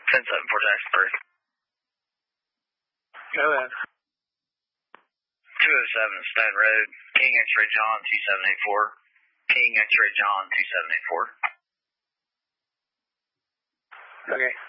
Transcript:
10-7 for Jacksonburg. Go ahead. 207 Stone Road, King X-Ray John 2784. King X-Ray John 2784. Okay.